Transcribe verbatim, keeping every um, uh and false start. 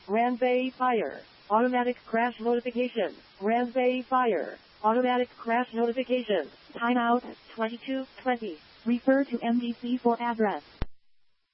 Ransay Fire. Automatic crash notification. Ransay Fire. Automatic crash notification. Timeout twenty-two twenty. Refer to M D C for address.